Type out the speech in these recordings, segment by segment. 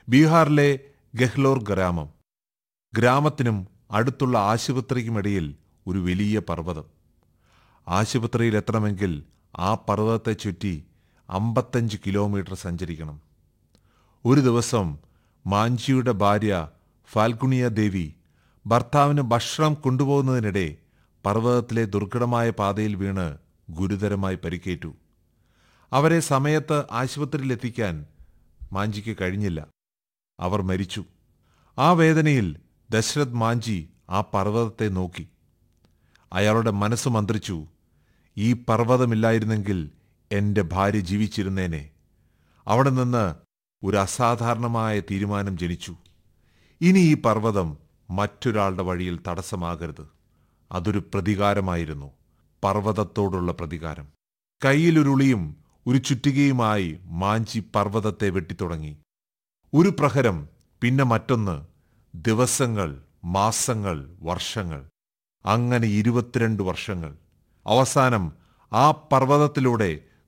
ബീഹാറിലെ ഗെഹ്ലോർ ഗ്രാമത്തിനും അടുത്തുള്ള ആശുപത്രിക്കുമിടയിൽ ഒരു വലിയ പർവ്വതം. ആശുപത്രിയിലെത്തണമെങ്കിൽ ആ പർവ്വതത്തെ ചുറ്റി 55 കിലോമീറ്റർ സഞ്ചരിക്കണം. ഒരു ദിവസം മാഞ്ചിയുടെ ഭാര്യ ഫാൽഗുണിയ ദേവി ഭർത്താവിന് ഭക്ഷണം കൊണ്ടുപോകുന്നതിനിടെ പർവ്വതത്തിലെ ദുർഘടമായ പാതയിൽ വീണ് ഗുരുതരമായി പരിക്കേറ്റു. അവരെ സമയത്ത് ആശുപത്രിയിലെത്തിക്കാൻ മാഞ്ചിക്ക് കഴിഞ്ഞില്ല. അവർ മരിച്ചു. ആ വേദനയിൽ ദശരഥ് മാഞ്ചി ആ പർവ്വതത്തെ നോക്കി. അയാളുടെ മനസ്സ് മന്ത്രിച്ചു, ഈ പർവ്വതമില്ലായിരുന്നെങ്കിൽ എൻ്റെ ഭാര്യ ജീവിച്ചിരുന്നേനെ. അവിടെ നിന്ന് ഒരു അസാധാരണമായ തീരുമാനം ജനിച്ചു. ഇനി ഈ പർവ്വതം മറ്റൊരാളുടെ വഴിയിൽ തടസ്സമാകരുത്. അതൊരു പ്രതികാരമായിരുന്നു, പർവ്വതത്തോടുള്ള പ്രതികാരം. കയ്യിലൊരുളിയും ഒരു ചുറ്റികയുമായി മാഞ്ചി പർവ്വതത്തെ വെട്ടിത്തുടങ്ങി. ഒരു പ്രഹരം, പിന്നെ മറ്റൊന്ന്, ദിവസങ്ങൾ, മാസങ്ങൾ, വർഷങ്ങൾ, അങ്ങനെ 22 വർഷങ്ങൾ. അവസാനം ആ പർവ്വതത്തിലൂടെ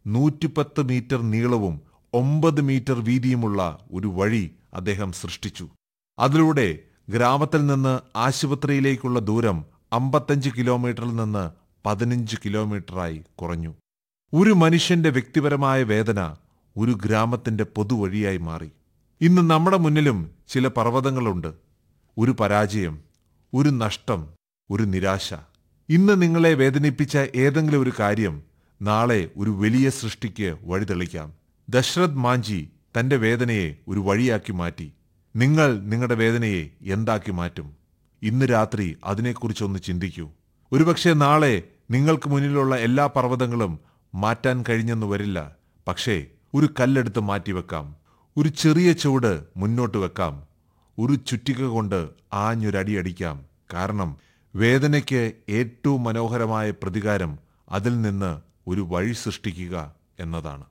110 മീറ്റർ നീളവും 9 മീറ്റർ വീതിയുമുള്ള ഒരു വഴി അദ്ദേഹം സൃഷ്ടിച്ചു. അതിലൂടെ ഗ്രാമത്തിൽ നിന്ന് ആശുപത്രിയിലേക്കുള്ള ദൂരം 55 കിലോമീറ്ററിൽ നിന്ന് 15 കിലോമീറ്ററായി കുറഞ്ഞു. ഒരു മനുഷ്യന്റെ വ്യക്തിപരമായ വേദന ഒരു ഗ്രാമത്തിന്റെ പൊതുവഴിയായി മാറി. ഇന്ന് നമ്മുടെ മുന്നിലും ചില പർവ്വതങ്ങളുണ്ട്. ഒരു പരാജയം, ഒരു നഷ്ടം, ഒരു നിരാശ. ഇന്ന് നിങ്ങളെ വേദനിപ്പിച്ച ഏതെങ്കിലും ഒരു കാര്യം നാളെ ഒരു വലിയ സൃഷ്ടിക്ക് വഴിതെളിക്കാം. ദശരഥ് മാഞ്ചി തന്റെ വേദനയെ ഒരു വഴിയാക്കി മാറ്റി. നിങ്ങൾ നിങ്ങളുടെ വേദനയെ എന്താക്കി മാറ്റും? ഇന്ന് രാത്രി അതിനെക്കുറിച്ചൊന്ന് ചിന്തിക്കൂ. ഒരുപക്ഷെ നാളെ നിങ്ങൾക്ക് മുന്നിലുള്ള എല്ലാ പർവ്വതങ്ങളും മാറ്റാൻ കഴിഞ്ഞെന്ന് വരില്ല. പക്ഷേ ഒരു കല്ലെടുത്ത് മാറ്റിവെക്കാം. ഒരു ചെറിയ ചുവട് മുന്നോട്ട് വെക്കാം. ഒരു ചുറ്റിക കൊണ്ട് ആഞ്ഞൊരടി അടിക്കാം. കാരണം വേദനയ്ക്ക് ഏറ്റവും മനോഹരമായ പ്രതികാരം അതിൽ നിന്ന് ഒരു വഴി സൃഷ്ടിക്കുക എന്നതാണ്.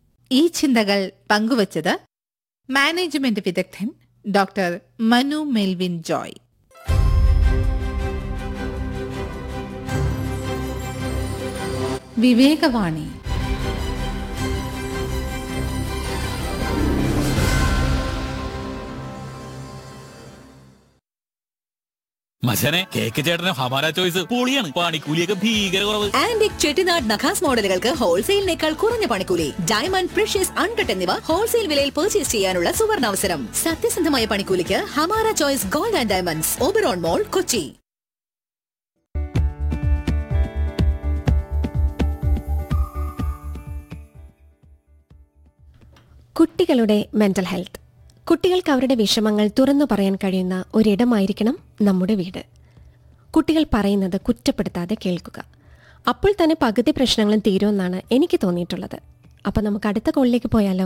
ഈ ചിന്തകൾ പങ്കുവച്ചത് മാനേജ്മെന്റ് വിദഗ്ധൻ doctor Manu Melvin Joy. വിവേകവാണി. മച്ചനെ, cake ചേട്ടന് ഹമാര ചോയ്സ് പൊളിയാണ്. പണിക്കൂലിയൊക്കെ ഭീകര കുറവ്. ആന്റിക് ചെട്ടിനാട് നഖാസ് മോഡലുകൾക്ക് ഹോൾസെയിലിനേക്കാൾ കുറഞ്ഞ പണിക്കൂലി. ഡയമണ്ട്, പ്രഷ്യസ്, അൺകട്ട് എന്നിവ ഹോൾസെയിൽ വിലയിൽ പർച്ചേസ് ചെയ്യാനുള്ള സുവർണാവസരം. സത്യസന്ധമായ പണിക്കൂലിക്ക് Hamara choice gold and diamonds, Oberon മോൾ, കൊച്ചി. കുട്ടികളുടെ മെന്റൽ ഹെൽത്ത്. കുട്ടികൾക്ക് അവരുടെ വിഷമങ്ങൾ തുറന്നു പറയാൻ കഴിയുന്ന ഒരിടമായിരിക്കണം നമ്മുടെ വീട്. കുട്ടികൾ പറയുന്നത് കുറ്റപ്പെടുത്താതെ കേൾക്കുക. അപ്പോൾ തന്നെ പകുതി പ്രശ്നങ്ങളും തീരുമെന്നാണ് എനിക്ക് തോന്നിയിട്ടുള്ളത്. അപ്പം നമുക്ക് അടുത്ത കോളിലേക്ക് പോയാലോ?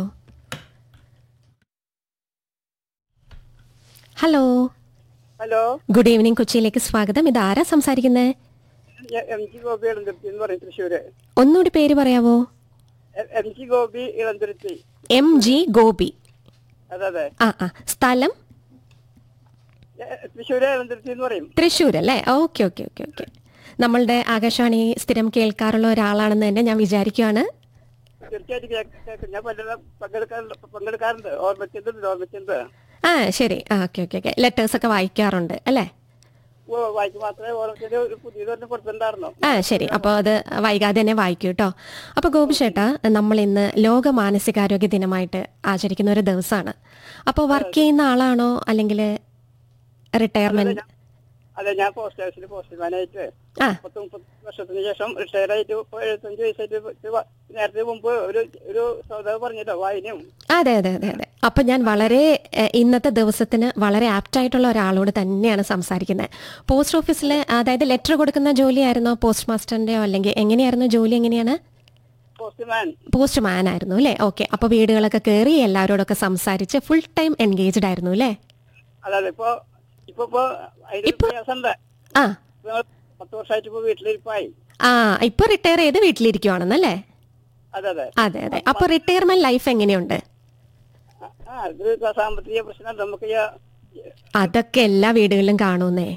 ഹലോ. Hello, good evening. കൊച്ചിയിലേക്ക് സ്വാഗതം. ഇത് ആരാ സംസാരിക്കുന്നത്? MG ഗോപി ഇളന്തുരുത്തി എന്ന് പറയും, തൃശ്ശൂര്. ഒന്നുകൂടി പേര് പറയാവോ? MG ഗോപി ഇളന്തുരുത്തി. MG ഗോപി. അതെ. സ്ഥലം തൃശ്ശൂര് ഇളന്തുരുത്തി എന്ന് പറയും. തൃശ്ശൂർ അല്ലേ? Okay okay okay okay. നമ്മളുടെ ആകാശവാണി സ്ഥിരം കേൾക്കാറുള്ള ഒരാളാണെന്ന് തന്നെ ഞാൻ വിചാരിക്കുകയാണ്. തീർച്ചയായിട്ടും കേൾക്കും. ഞാൻ പലരും പങ്കെടുക്കാറുണ്ട്. ഓർമ്മച്ചെന്ത്. ശരി. Okay okay okay. ലെറ്റേഴ്സ് ഒക്കെ വായിക്കാറുണ്ട് അല്ലേ? വായിക്കും മാത്രമേ. ഓർമ്മച്ചെന്ത് ഒരു പുതിയതൊന്നും കൊടുത്തിട്ടുണ്ടായിരുന്നു. ശരി. അപ്പോൾ അത് വൈകാതെ തന്നെ വായിക്കൂ കേട്ടോ. അപ്പോൾ ഗോപി ചേട്ടാ, നമ്മൾ ഇന്ന് ലോക മാനസികാരോഗ്യ ദിനമായിട്ട് ആചരിക്കുന്ന ഒരു ദിവസമാണ്. അപ്പോൾ വർക്ക് ചെയ്യുന്ന ആളാണോ അല്ലെങ്കിൽ റിട്ടയർമെന്റ്? അതെ, ഞാൻ പോസ്റ്റ് ഓഫീസിൽ പോസ്റ്റ്മാനായിട്ട് 30 വർഷത്തിന് ശേഷം റിട്ടയർ ആയിട്ട് 75 വയസ്സായിട്ട്. നേരത്തെ മുമ്പ് ഒരു സൗദാവ് പറഞ്ഞല്ലോ, വായനയും. അതെ അതെ അതെ അതെ. അപ്പൊ ഞാൻ വളരെ ഇന്നത്തെ ദിവസത്തിന് വളരെ ആപ്റ്റായിട്ടുള്ള ഒരാളോട് തന്നെയാണ് സംസാരിക്കുന്നത്. പോസ്റ്റ് ഓഫീസിൽ, അതായത് ലെറ്റർ കൊടുക്കുന്ന ജോലിയായിരുന്നോ? പോസ്റ്റ് മാസ്റ്ററിന്റെയോ അല്ലെങ്കിൽ എങ്ങനെയായിരുന്നു ജോലി? എങ്ങനെയാണ്? പോസ്റ്റ്മാൻ ആയിരുന്നു അല്ലേ? ഓക്കെ. അപ്പൊ വീടുകളൊക്കെ കയറി എല്ലാവരോടൊക്കെ സംസാരിച്ച് ഫുൾ ടൈം എൻഗേജ്ഡ് ആയിരുന്നു അല്ലേ? അതെ. ഇപ്പൊ 10 വർഷമായിട്ട് ഇപ്പൊ വീട്ടിലിരിപ്പായി. ഇപ്പൊ റിട്ടയർ ചെയ്ത് വീട്ടിലിരിക്കുവാണെന്നല്ലേ? അതെ അതെ അതെ അതെ. അപ്പൊ റിട്ടയർമെന്റ് ലൈഫ് എങ്ങനെയുണ്ട്? സാമ്പത്തിക പ്രശ്നം നമുക്ക് അതൊക്കെ എല്ലാ വീടുകളിലും കാണുന്നേ.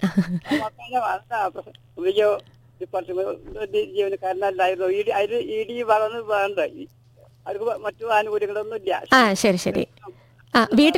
ഡിപ്പാർട്ട്മെന്റ് ജീവനക്കാരനല്ലായിരുന്നു. അതിൽ ED വളർന്ന് വേണ്ട, അവർക്ക് മറ്റു ആനുകൂല്യങ്ങളൊന്നും ഇല്ല. ശരി ശരി. വീട്ടിൽ